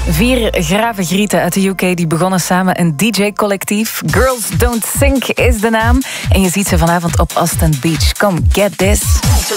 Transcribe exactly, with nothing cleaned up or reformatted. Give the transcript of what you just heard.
Vier grave grieten uit de U K die begonnen samen een D J-collectief. Girls Don't Sink is de naam. En je ziet ze vanavond op Aston Beach. Come get this.